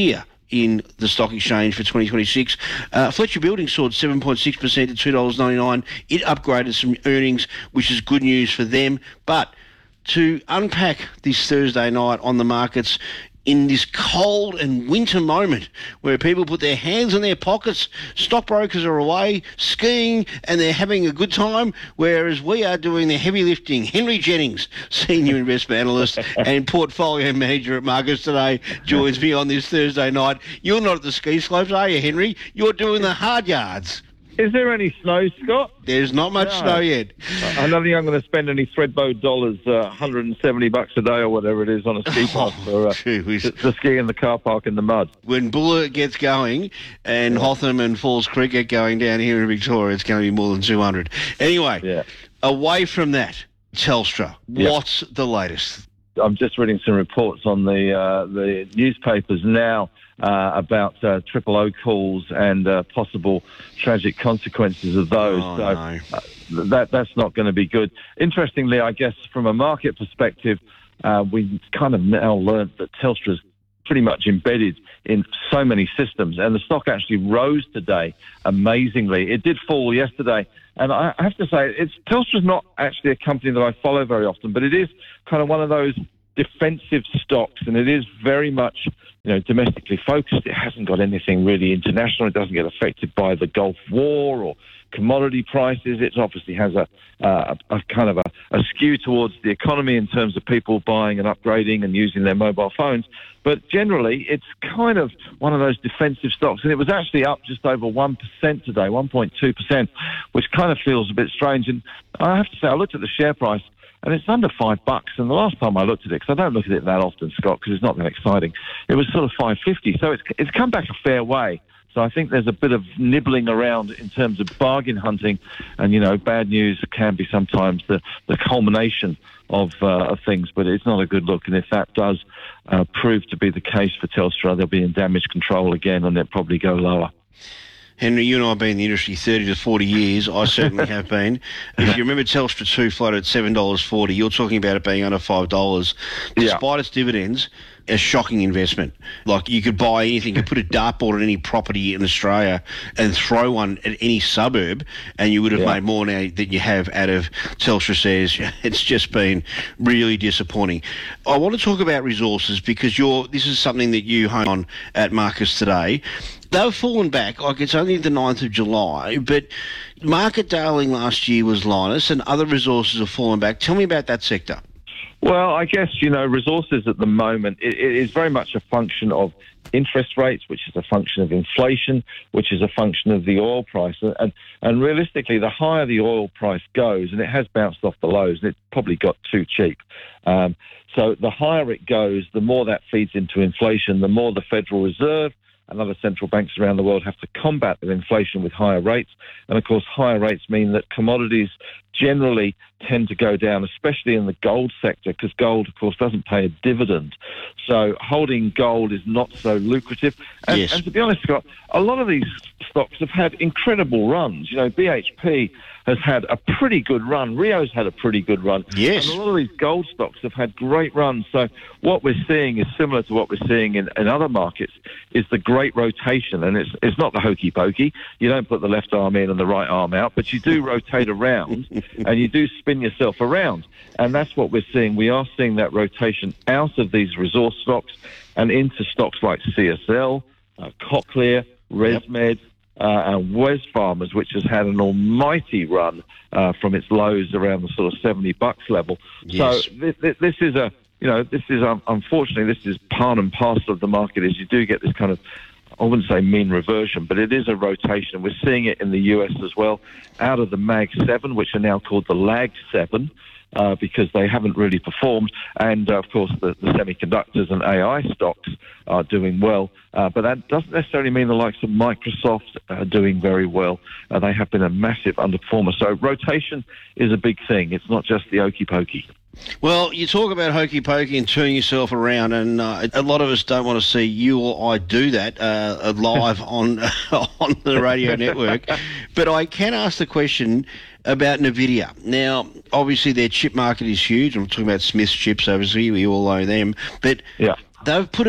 in the stock exchange for twenty twenty-six. Uh, Fletcher Building soared seven point six percent to two dollars ninety-nine. It upgraded some earnings, which is good news for them. But to unpack this Thursday night on the markets, in this cold and winter moment where people put their hands in their pockets, stockbrokers are away skiing and they're having a good time, whereas we are doing the heavy lifting. Henry Jennings, Senior Investment Analyst and Portfolio Manager at Marcus Today, joins me on this Thursday night. You're not at the ski slopes, are you, Henry? You're doing the hard yards. Is there any snow, Scott? There's not much No. snow yet. I don't think I'm going to spend any Threadbow dollars, uh, one hundred seventy bucks a day or whatever it is on a ski pass for uh, to, to ski in the car park in the mud. When Buller gets going and Yeah. Hotham and Falls Creek get going down here in Victoria, it's going to be more than two hundred. Anyway, away from that, Telstra, Yeah. what's the latest? I'm just reading some reports on the uh, the newspapers now uh, about uh, triple O calls and uh, possible tragic consequences of those. Oh, so no. uh, that that's not going to be good. Interestingly, I guess from a market perspective, uh, we kind of now learnt that Telstra's pretty much embedded in so many systems, and the stock actually rose today amazingly. It did fall yesterday, and I have to say, it's Telstra's not actually a company that I follow very often, but it is kind of one of those defensive stocks, and it is very much, you know, domestically focused. It hasn't got anything really international. It doesn't get affected by the Gulf War or commodity prices. It obviously has a, uh, a, a kind of a, a skew towards the economy in terms of people buying and upgrading and using their mobile phones. But generally, it's kind of one of those defensive stocks. And it was actually up just over one percent today, one point two percent, which kind of feels a bit strange. And I have to say, I looked at the share price, and it's under five bucks. And the last time I looked at it, because I don't look at it that often, Scott, because it's not that exciting, it was sort of five fifty. So it's it's come back a fair way. So I think there's a bit of nibbling around in terms of bargain hunting, and, you know, bad news can be sometimes the, the culmination of, uh, of things, but it's not a good look. And if that does uh, prove to be the case for Telstra, they'll be in damage control again, and they'll probably go lower. Henry, you and I have been in the industry thirty to forty years. I certainly have been. If you remember Telstra two floated at seven dollars forty, you're talking about it being under five dollars. Despite its dividends, a shocking investment. Like, you could buy anything, you could put a dartboard on any property in Australia and throw one at any suburb, and you would have Yeah. made more now than you have out of Telstra shares. It's just been really disappointing. I want to talk about resources because you're this is something that you hone on at Marcus Today. They've fallen back, like it's only the ninth of July, but market darling last year was Linus, and other resources have fallen back. Tell me about that sector. Well, I guess, you know, resources at the moment, it, it is very much a function of interest rates, which is a function of inflation, which is a function of the oil price. And, and realistically, the higher the oil price goes, and it has bounced off the lows, and it probably got too cheap. Um, so the higher it goes, the more that feeds into inflation, the more the Federal Reserve and other central banks around the world have to combat their inflation with higher rates. And, of course, higher rates mean that commodities generally tend to go down, especially in the gold sector, because gold, of course, doesn't pay a dividend. So holding gold is not so lucrative. And, Yes. and to be honest, Scott, a lot of these stocks have had incredible runs. You know, B H P has had a pretty good run. Rio's had a pretty good run. Yes. And a lot of these gold stocks have had great runs. So what we're seeing is similar to what we're seeing in, in other markets, is the great rotation. And it's it's not the hokey pokey. You don't put the left arm in and the right arm out, but you do rotate around and you do spin yourself around. And that's what we're seeing. We are seeing that rotation out of these resource stocks and into stocks like C S L, uh, Cochlear, ResMed, uh, and Wesfarmers, which has had an almighty run uh, from its lows around the sort of seventy bucks level. Yes. So this, this, this is a, you know, this is um, unfortunately this is part and parcel of the market. Is you do get this kind of, I wouldn't say mean reversion, but it is a rotation. We're seeing it in the U S as well, out of the Mag seven, which are now called the Lag seven. Uh, because they haven't really performed. And, uh, of course, the, the semiconductors and A I stocks are doing well. Uh, but that doesn't necessarily mean the likes of Microsoft are doing very well. Uh, they have been a massive underperformer. So rotation is a big thing. It's not just the okey pokey. Well, you talk about hokey pokey and turning yourself around, and uh, a lot of us don't want to see you or I do that uh, live on on the radio network. But I can ask the question about NVIDIA. Now, obviously, their chip market is huge. I'm talking about Smith's chips, obviously. We all know them. But yeah. they've put a,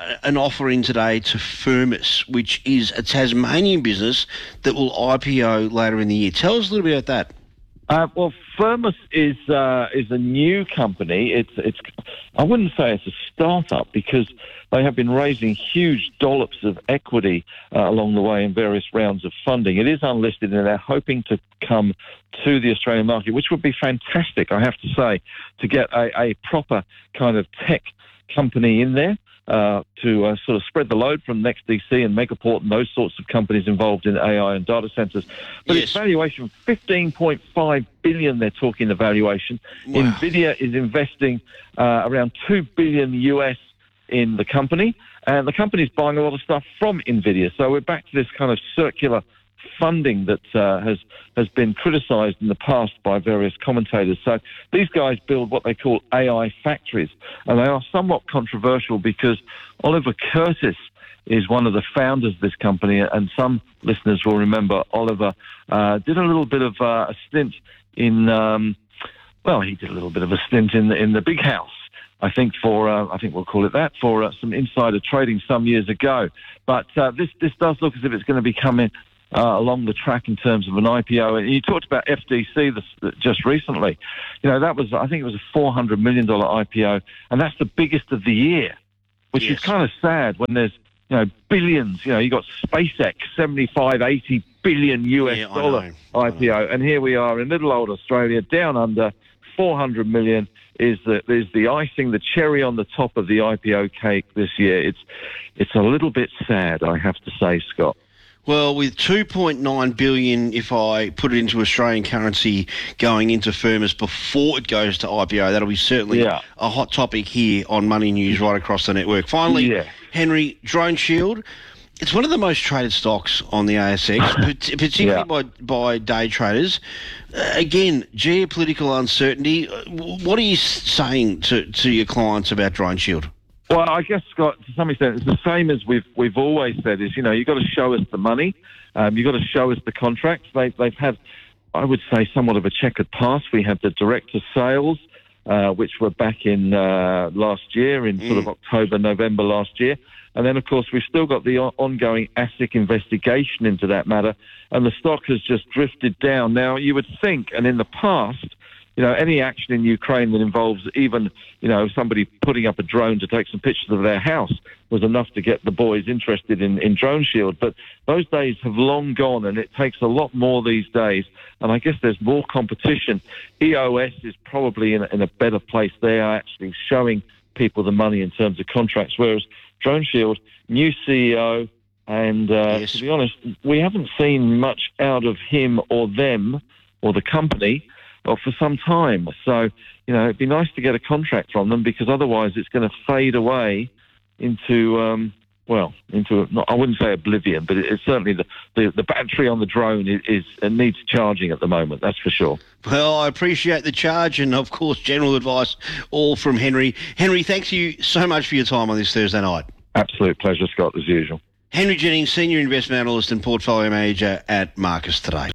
an offer in today to Firmus, which is a Tasmanian business that will I P O later in the year. Tell us a little bit about that. Uh, well, Firmus is uh, is a new company. It's it's I wouldn't say it's a startup because they have been raising huge dollops of equity uh, along the way in various rounds of funding. It is unlisted, and they're hoping to come to the Australian market, which would be fantastic, I have to say, to get a, a proper kind of tech company in there. Uh, to uh, sort of spread the load from NextDC and Megaport and those sorts of companies involved in A I and data centres. But yes. Its valuation, fifteen point five billion dollars, they're talking the valuation. Wow. NVIDIA is investing uh, around two billion dollars U S in the company, and the company's buying a lot of stuff from NVIDIA. So we're back to this kind of circular funding that uh, has has been criticised in the past by various commentators. So these guys build what they call A I factories, and they are somewhat controversial because Oliver Curtis is one of the founders of this company, and some listeners will remember Oliver uh, did a little bit of uh, a stint in, um, well, he did a little bit of a stint in the, in the big house. I think for, uh, I think we'll call it that, for uh, some insider trading some years ago. But uh, this this does look as if it's going to be coming Uh, along the track in terms of an I P O. And you talked about F D C this, just recently. You know, that was, I think it was a four hundred million dollars I P O, and that's the biggest of the year, which yes. is kind of sad when there's, you know, billions. You know, you got SpaceX, seventy-five, eighty billion U S yeah, dollar I, I P O, and here we are in little old Australia, down under four hundred million is the, is the icing, the cherry on the top of the I P O cake this year. It's, it's a little bit sad, I have to say, Scott. Well, with two point nine billion dollars, if I put it into Australian currency, going into Firmus before it goes to I P O, that'll be certainly yeah. a hot topic here on Money News right across the network. Finally, yeah. Henry, DroneShield, it's one of the most traded stocks on the A S X, particularly yeah. by, by day traders. Uh, again, geopolitical uncertainty. What are you saying to, to your clients about DroneShield? Well, I guess, Scott, to some extent, it's the same as we've we've always said, is, you know, you've got to show us the money. Um, you've got to show us the contracts. They, they've had, I would say, somewhat of a checkered past. We had the director sales, uh, which were back in uh, last year, in mm. sort of October, November last year. And then, of course, we've still got the ongoing ASIC investigation into that matter, and the stock has just drifted down. Now, you would think, and in the past, you know, any action in Ukraine that involves even, you know, somebody putting up a drone to take some pictures of their house was enough to get the boys interested in, in DroneShield. But those days have long gone, and it takes a lot more these days. And I guess there's more competition. E O S is probably in a, in a better place. They are actually showing people the money in terms of contracts, whereas DroneShield, new C E O, and uh, yes. to be honest, we haven't seen much out of him or them or the company Well, for some time. So, you know, it'd be nice to get a contract from them, because otherwise it's going to fade away into, um, well, into, a, not, I wouldn't say oblivion, but it, it's certainly the, the, the battery on the drone is, is it needs charging at the moment, that's for sure. Well, I appreciate the charge and, of course, general advice, all from Henry. Henry, thanks you so much for your time on this Thursday night. Absolute pleasure, Scott, as usual. Henry Jennings, Senior Investment Analyst and Portfolio Manager at Marcus Today.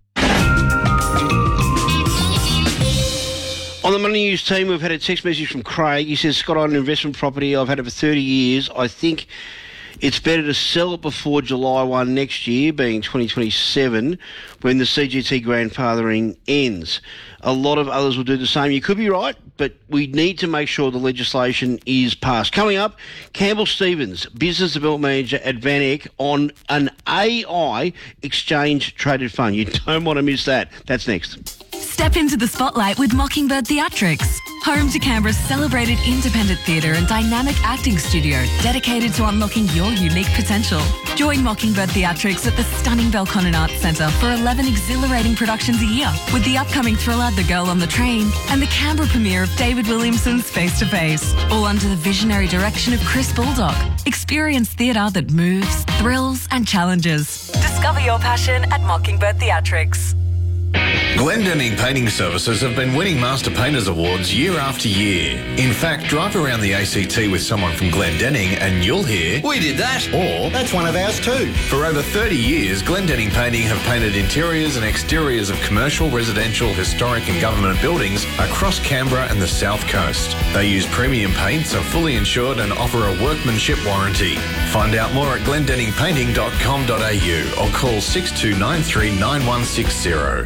On the Money News team, we've had a text message from Craig. He says, Scott, on an investment property I've had it for thirty years. I think it's better to sell it before July first next year, being twenty twenty-seven, when the C G T grandfathering ends. A lot of others will do the same. You could be right, but we need to make sure the legislation is passed. Coming up, Campbell Stevens, Business Development Manager at Van Eck, on an A I exchange-traded fund. You don't want to miss that. That's next. Step into the spotlight with Mockingbird Theatrics, home to Canberra's celebrated independent theatre and dynamic acting studio dedicated to unlocking your unique potential. Join Mockingbird Theatrics at the stunning Belconnen Arts Centre for eleven exhilarating productions a year, with the upcoming thriller The Girl on the Train and the Canberra premiere of David Williamson's Face to Face, all under the visionary direction of Chris Baldock. Experience theatre that moves, thrills and challenges. Discover your passion at Mockingbird Theatrics. Glendenning Painting Services have been winning Master Painters Awards year after year. In fact, drive around the A C T with someone from Glendenning and you'll hear, "We did that," or "That's one of ours too." For over thirty years, Glendenning Painting have painted interiors and exteriors of commercial, residential, historic and government buildings across Canberra and the South Coast. They use premium paints, are fully insured and offer a workmanship warranty. Find out more at glendenning painting dot com dot a u or call six two nine three nine one six zero.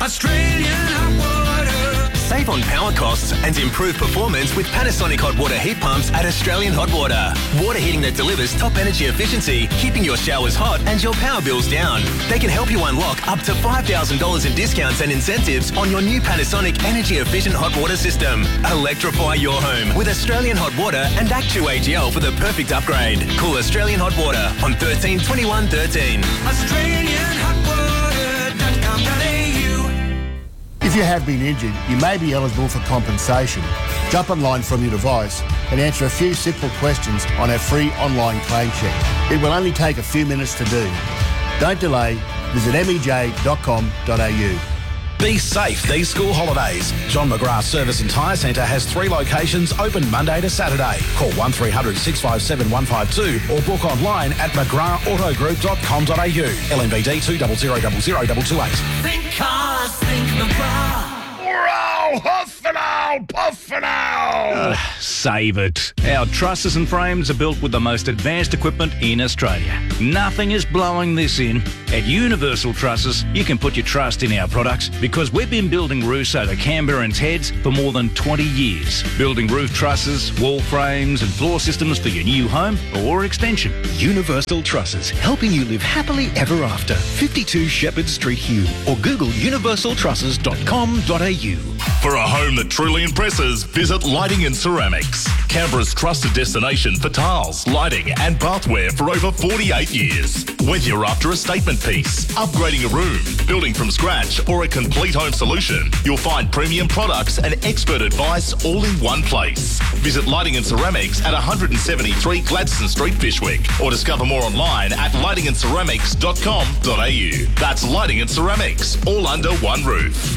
Save on power costs and improve performance with Panasonic hot water heat pumps at Australian Hot Water. Water heating that delivers top energy efficiency, keeping your showers hot and your power bills down. They can help you unlock up to five thousand dollars in discounts and incentives on your new Panasonic energy efficient hot water system. Electrify your home with Australian Hot Water and Actu A G L for the perfect upgrade. Call Australian Hot Water on thirteen twenty-one thirteen. Australian Hot Water dot com dot a u. If you have been injured, you may be eligible for compensation. Jump online from your device and answer a few simple questions on our free online claim check. It will only take a few minutes to do. Don't delay. Visit m e j dot com dot a u. Be safe these school holidays. John McGrath Service and Tyre Centre has three locations open Monday to Saturday. Call one three hundred six five seven one five two or book online at mcgrath auto group dot com dot a u. L M B D two zero zero zero zero two two eight. Think cars, think McGrath. Row, huff and ow, puff and ow. Uh, save it. Our trusses and frames are built with the most advanced equipment in Australia. Nothing is blowing this in. At Universal Trusses, you can put your trust in our products because we've been building roofs over Canberrans' heads for more than twenty years. Building roof trusses, wall frames and floor systems for your new home or extension. Universal Trusses, helping you live happily ever after. fifty-two Shepherd Street, Hume, or Google universal trusses dot com dot a u. For a home that truly impresses, visit Lighting and Ceramics. Canberra's trusted destination for tiles, lighting and bathware for over forty-eight years. Whether you're after a statement piece, upgrading a room, building from scratch or a complete home solution, you'll find premium products and expert advice all in one place. Visit Lighting and Ceramics at one seventy-three Gladstone Street, Fishwick, or discover more online at lighting and ceramics dot com dot a u. That's Lighting and Ceramics, all under one roof.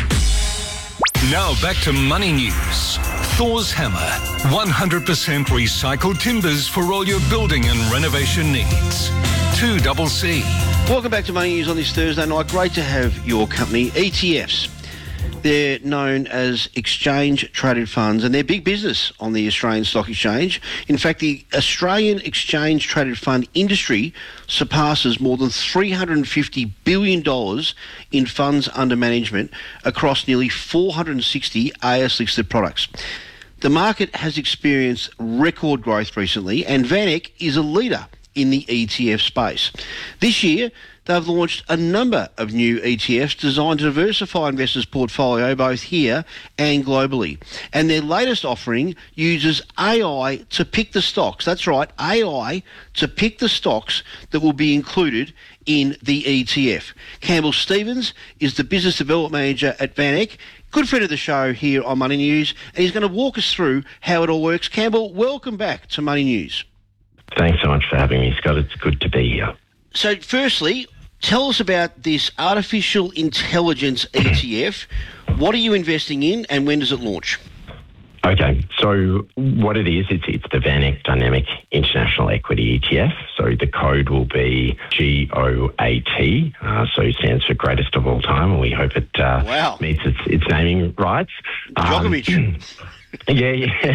Now back to Money News. Thor's Hammer. one hundred percent recycled timbers for all your building and renovation needs. two double C. Welcome back to Money News on this Thursday night. Great to have your company. E T Fs. They're known as exchange-traded funds, and they're big business on the Australian Stock Exchange. In fact, the Australian exchange-traded fund industry surpasses more than three hundred fifty billion dollars in funds under management across nearly four hundred sixty A S-listed products. The market has experienced record growth recently, and VanEck is a leader in the E T F space. This year, they've launched a number of new E T Fs designed to diversify investors' portfolio both here and globally. And their latest offering uses A I to pick the stocks. That's right, A I to pick the stocks that will be included in the E T F. Campbell Stevens is the Business Development Manager at VanEck. Good friend of the show here on Money News, and he's going to walk us through how it all works. Campbell, welcome back to Money News. Thanks so much for having me, Scott. It's good to be here. So, firstly, tell us about this artificial intelligence E T F. What are you investing in and when does it launch? Okay, so what it is, it's, it's the VanEck Dynamic International Equity E T F. So the code will be G O A T, uh, so it stands for greatest of all time, and we hope it uh, wow. meets its, its naming rights. Djokovic. Um, Yeah,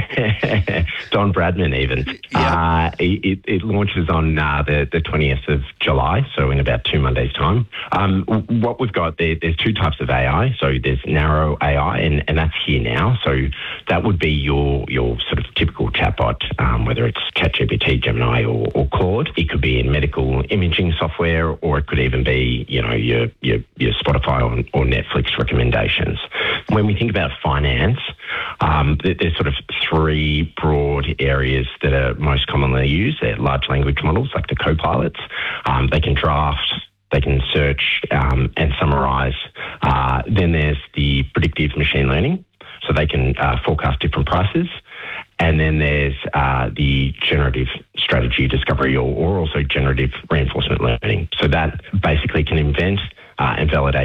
yeah. Don Bradman even. Yeah. Uh, it, it launches on uh, the, the twentieth of July, so in about two Mondays' time. Um, what we've got, there, there's two types of A I. So there's narrow A I, and, and that's here now. So that would be your your sort of typical chatbot, um, whether it's ChatGPT, Gemini, or, or Claude. It could be in medical imaging software, or it could even be, you know, your your, your Spotify or, or Netflix recommendations. When we think about finance, um, there's sort of three broad areas that are most commonly used. They're large language models, like the co-pilots. Um, they can draft, they can search um, and summarize. Uh, then there's the predictive machine learning, so they can uh, forecast different prices. And then there's uh, the generative strategy discovery, or, or also generative reinforcement learning. So that basically can invent uh, and validate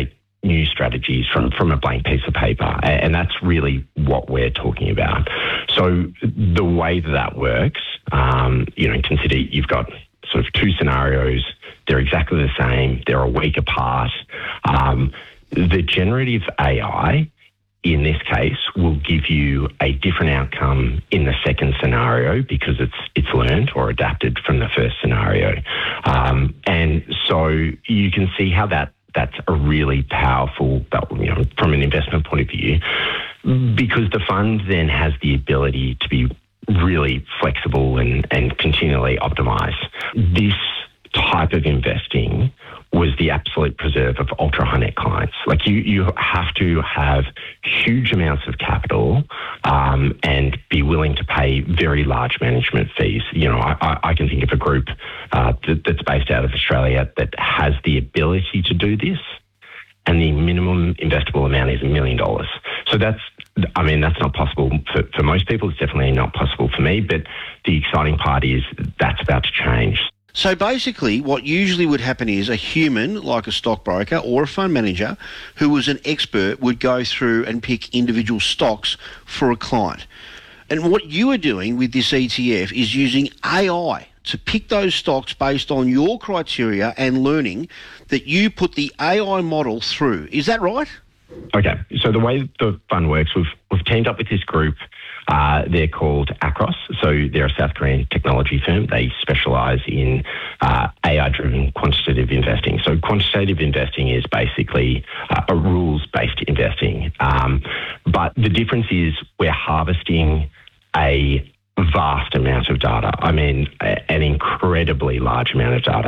new strategies from, from a blank piece of paper. And that's really what we're talking about. So the way that that works, um, you know, consider you've got sort of two scenarios. They're exactly the same. They're a week apart. Um, the generative A I, in this case, will give you a different outcome in the second scenario because it's it's learned or adapted from the first scenario. Um, and so you can see how that that's a really powerful, you know, from an investment point of view, because the fund then has the ability to be really flexible and, and continually optimize. This type of investing was the absolute preserve of ultra high net clients. Like you, you have to have huge amounts of capital um, and be willing to pay very large management fees. You know, I, I can think of a group uh, that, that's based out of Australia that has the ability to do this, and the minimum investable amount is a million dollars. So that's, I mean, that's not possible for, for most people. It's definitely not possible for me. But the exciting part is that's about to change. So basically, what usually would happen is a human, like a stockbroker or a fund manager, who was an expert, would go through and pick individual stocks for a client. And what you are doing with this E T F is using A I to pick those stocks based on your criteria and learning that you put the A I model through. Is that right? Okay. So the way the fund works, we've, we've teamed up with this group. Uh, they're called Acros. So they're a South Korean technology firm. They specialise in uh, A I-driven quantitative investing. So quantitative investing is basically uh, a rules-based investing. Um, but the difference is we're harvesting a vast amount of data. I mean, a, an incredibly large amount of data.